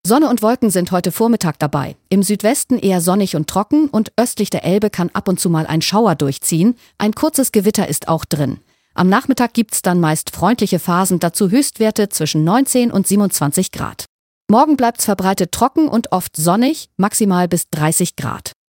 Sonne und Wolken sind heute Vormittag dabei. Im Südwesten eher sonnig und trocken und östlich der Elbe kann ab und zu mal ein Schauer durchziehen. Ein kurzes Gewitter ist auch drin. Am Nachmittag gibt's dann meist freundliche Phasen, dazu Höchstwerte zwischen 19 und 27 Grad. Morgen bleibt's verbreitet trocken und oft sonnig, maximal bis 30 Grad.